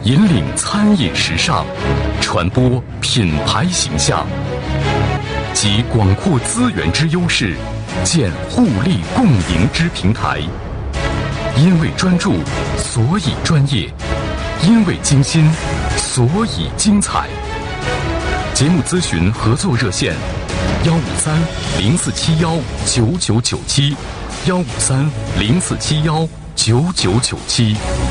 引领餐饮时尚，传播品牌形象，集广阔资源之优势，建互利共赢之平台。因为专注，所以专业；因为精心，所以精彩。节目咨询合作热线：153-0471-9997，153-0471-9997。